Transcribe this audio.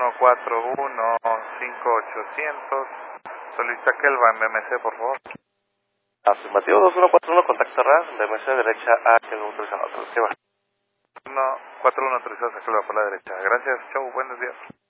141-5800. Solicita Kelva en BMC, por favor. Afirmativo 2141, contacto RAS, BMC derecha a que lo autorizan otro. ¿Qué va? 41 autorizado a Kelva por la derecha. Gracias, chau, buenos días.